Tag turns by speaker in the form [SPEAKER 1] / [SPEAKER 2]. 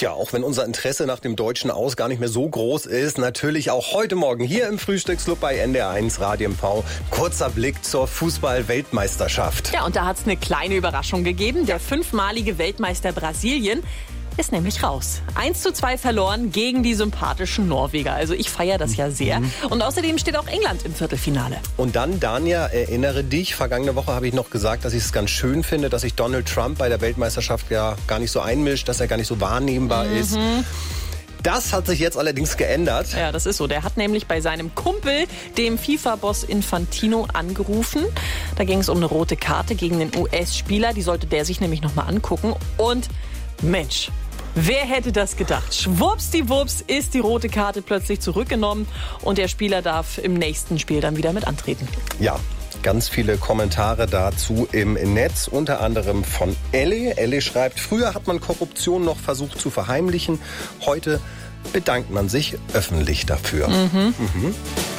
[SPEAKER 1] Ja, auch wenn unser Interesse nach dem deutschen Aus gar nicht mehr so groß ist, natürlich auch heute Morgen hier im Frühstücksclub bei NDR1 Radio MV. Kurzer Blick zur Fußball-Weltmeisterschaft.
[SPEAKER 2] Ja, und da hat es eine kleine Überraschung gegeben. Der 5-malige Weltmeister Brasilien ist nämlich raus. 1:2 verloren gegen die sympathischen Norweger. Also ich feiere das ja sehr. Und außerdem steht auch England im Viertelfinale.
[SPEAKER 1] Und dann, Dania, erinnere dich, vergangene Woche habe ich noch gesagt, dass ich es ganz schön finde, dass sich Donald Trump bei der Weltmeisterschaft ja gar nicht so einmischt, dass er gar nicht so wahrnehmbar ist. Das hat sich jetzt allerdings geändert.
[SPEAKER 2] Ja, das ist so. Der hat nämlich bei seinem Kumpel, dem FIFA-Boss Infantino, angerufen. Da ging es um eine rote Karte gegen den US-Spieler. Die sollte der sich nämlich nochmal angucken. Und Mensch, wer hätte das gedacht? Schwuppsdiwupps ist die rote Karte plötzlich zurückgenommen und der Spieler darf im nächsten Spiel dann wieder mit antreten.
[SPEAKER 1] Ja, ganz viele Kommentare dazu im Netz, unter anderem von Elle. Elle schreibt, früher hat man Korruption noch versucht zu verheimlichen, heute bedankt man sich öffentlich dafür.